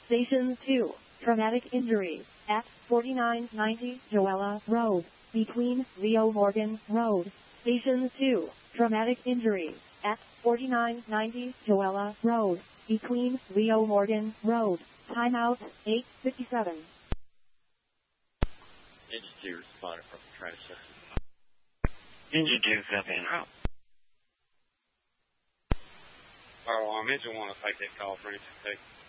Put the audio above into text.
Station 2, traumatic injury, at 4990 Joella Road, between Leo Morgan Road. Station 2, traumatic injury, at 4990 Joella Road, between Leo Morgan Road. Timeout, 8:57. Engine 2 responded from the train station. Engine 2, copy en route. Fire alarm, engine 1 will take that call for anything.